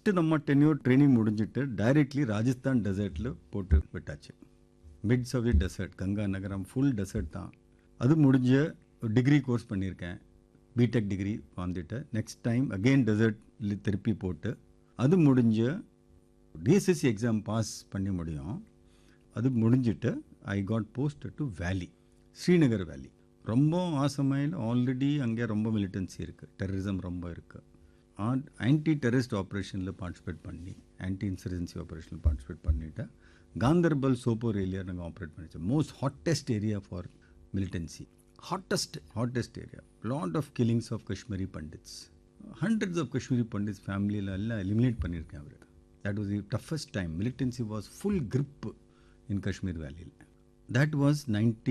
First நம்ம tenure training முடிஞ்சிட்டு directly Rajasthan டெசர்ட்டில் போட்டு விட்டாச்சு. Myths of the dessert, Ganga நகரம் ஃபுல் டெசர்ட் தான். அது முடிஞ்ச ஒரு டிகிரி கோர்ஸ் பண்ணியிருக்கேன், பிடெக் டிகிரி வந்துட்டு. நெக்ஸ்ட் டைம் அகெயின் டெசர்ட்ல திருப்பி போட்டு அது முடிஞ்ச டிஎஸ்எஸ்சி எக்ஸாம் பாஸ் பண்ணி முடியும். அது முடிஞ்சிட்டு ஐ காட் போஸ்ட் டு வேலி, ஸ்ரீநகர் வேலி. ரொம்ப ஆசமையில் ஆல்ரெடி அங்கே ரொம்ப மிலிட்டன்சி இருக்குது, டெரரிசம் ரொம்ப இருக்குது. ஆன்டி டெரரிஸ்ட் ஆப்ரேஷனில் பார்ட்டிசிபேட் பண்ணி, ஆன்டி இன்சர்ஜென்சி ஆப்ரேஷனில் பார்ட்டிசிபேட் பண்ணிவிட்டு காந்தர்பல் சோப்போர் ஏரியா நாங்கள் operate பண்ணிச்சோம். Most hottest area for militancy. Hottest area. Lot of killings of Kashmiri pundits. Hundreds of Kashmiri pundits ஃபேமிலியில் எல்லாம் எலிமினேட் பண்ணியிருக்கேன் அவர். That was the toughest time. Militancy was full grip இன் காஷ்மீர் வேலியில். That was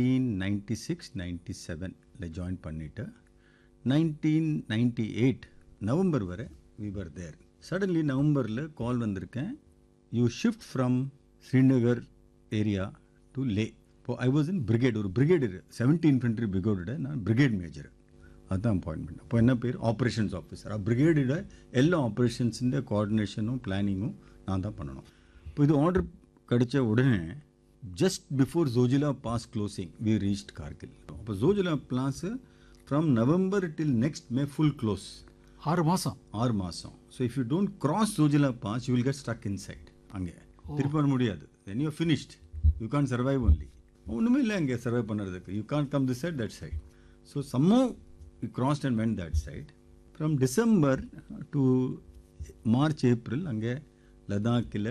1996-97 join பண்ணிவிட்டு 1998 November வரை we were there. Suddenly நவம்பரில் கால் வந்திருக்கேன், you shift from Srinagar area to லே. இப்போ I was in brigade, ஒரு பிரிகேடு 70 இன்ஃபென்ட்ரி பிரிகேடோட நான் பிரிகேட் மேஜர். அதுதான் அப்பாயின்மெண்ட். அப்போ என்ன பேர், ஆப்ரேஷன்ஸ் ஆஃபீஸர். பிரிகேடோட எல்லா ஆப்ரேஷன்ஸுடைய கோஆர்டினேஷனும் பிளானிங்கும் நான் தான் பண்ணணும். இப்போ இது ஆர்டர் கிடைச்ச உடனே just before Zojila pass closing we reached Kargil. அப்போ Zojila pass from November till next May full close. 6 மாதம். So if you don't cross Zojila pass you will get stuck inside. அங்கே திருப்பி வர முடியாது. Then you finished, you Khan survive only. ஒன்றுமே இல்லை அங்கே சர்வை பண்ணுறதுக்கு. You Khan come this side, that side. So somehow we crossed and went that side. From December to March, April, அங்கே லடாக்கில்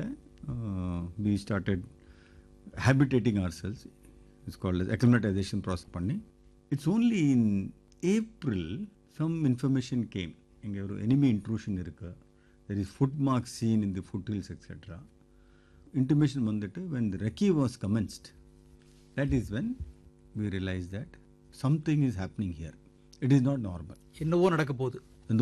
we started habitating ourselves. It's called as acclimatization process பண்ணி. It's only in April some information came. இங்கே ஒரு enemy intrusion இருக்கு. There is foot marks seen in the foothills, etc. Intimation வந்துட்டு when the recce was commenced, that is when we realized that something is happening here. It is not normal. என்னவோ நடக்க போகுது.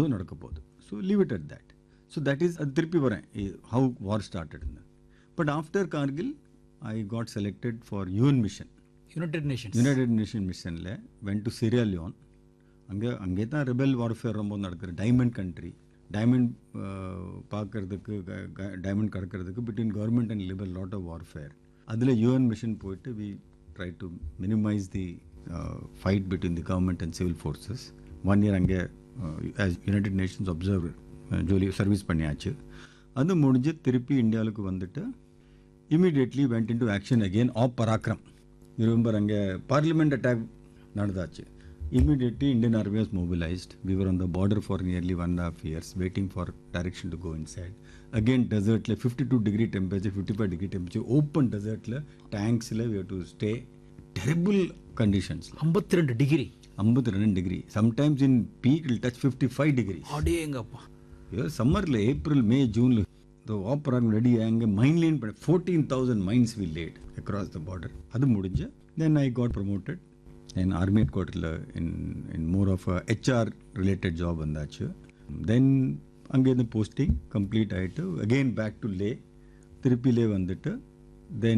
So leave it at that. So that is திருப்பி வரேன் how war started. But after Kargil I got selected for UN mission. United Nation missionல went to Sierra Leone. அங்கே தான் rebel warfare ரொம்ப நடக்குது. Diamond country, diamond பார்க்கறதுக்கு, diamond கடக்கிறதுக்கு between government and liberal lot of warfare. அதில் UN mission போயிட்டு we try to minimise the fight between the government and civil forces. 1 year அங்கே United Nations observer ஜோலி service பண்ணியாச்சு. அது முடிஞ்சு திருப்பி இந்தியாவுக்கு வந்துட்டு immediately went in to action again app Parakram. Remember அங்கே parliament attack நடந்தாச்சு. Immediately Indian Army was mobilized. We were on the border for nearly 1.5 years waiting for direction to go inside. Again desert le 52-degree temperature, 55-degree temperature, open desert le, tanks le we have to stay. Terrible conditions. 52 degree. Sometimes in peak it will touch 55 degrees. அடேங்கப்பா. Summer le April, May, June le the opera ready aanga mine lane 14,000 mines we laid across the border. Adu mudinja. Then I got promoted. In army headquarters in more of a HR related job vandachu. Then அங்கே the posting complete ஆயிட்டு again back to Leh, திருப்பி லே வந்துட்டு then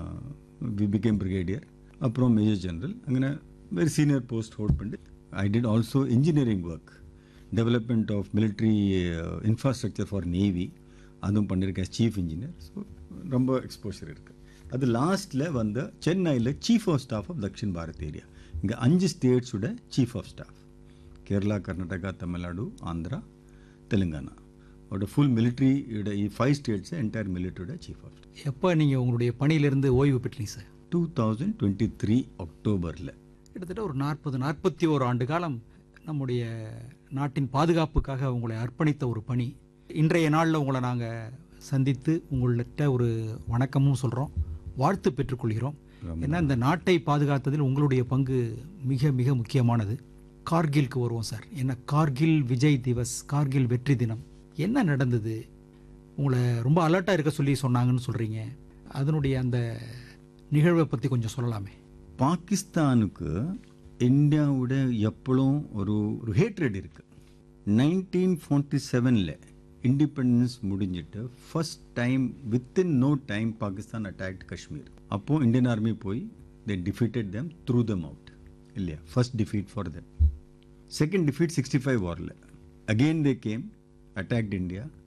we became brigadier, அப்புறம் major general. அங்கே very senior post hold பண்ணி I did also engineering work, development of military infrastructure for navy, அதுவும் பண்ணியிருக்கேன் chief engineer. So ரொம்ப exposure இருக்குது. அது லாஸ்ட்டில் வந்து சென்னையில் chief of staff of Dakshin Bharat area. இங்கே 5 ஸ்டேட்ஸோட chief of staff, Kerala, Karnataka, Tamil Nadu, Andhra, Telangana ஓட full மிலிட்ரியோட 5 states entire மிலிட்ரியோட chief of staff. எப்போ நீங்கள் உங்களுடைய பணியிலிருந்து ஓய்வு பெற்றீங்க சார்? 2023 அக்டோபரில். கிட்டத்தட்ட ஒரு 41 ஆண்டு காலம் நம்முடைய நாட்டின் பாதுகாப்புக்காக உங்களை அர்ப்பணித்த ஒரு பணி. இன்றைய நாளில் உங்களை நாங்கள் சந்தித்து உங்கள்கிட்ட ஒரு வணக்கமும் சொல்கிறோம், வாழ்த்து பெற்றுக்கொள்கிறோம். ஏன்னா இந்த நாட்டை பாதுகாத்ததில் உங்களுடைய பங்கு மிக மிக முக்கியமானது. கார்கிலுக்கு வருவோம் சார். என்ன கார்கில் விஜய் திவஸ், கார்கில் வெற்றி தினம் என்ன நடந்தது? உங்களை ரொம்ப அலர்ட்டாக இருக்க சொல்லி சொன்னாங்கன்னு சொல்கிறீங்க. அதனுடைய அந்த நிகழ்வை பற்றி கொஞ்சம் சொல்லலாமே. பாகிஸ்தானுக்கு இந்தியாவோட எப்பளும் ஒரு ஹேட்ரட் இருக்குது. 1947 இண்டிபெண்டன்ஸ் முடிஞ்சிட்டு first time within no time Pakistan attacked Kashmir. அப்போ இந்தியன் ஆர்மி போய் தே defeated them, through them out இல்லையா? First defeat for them. Second defeat 65 வாரில் again they came, attacked India.